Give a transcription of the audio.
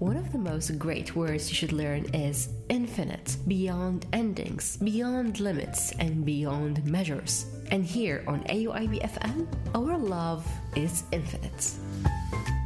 One of the most great words you should learn is infinite, beyond endings, beyond limits, and beyond measures. And here on AUIB FM, our love is infinite.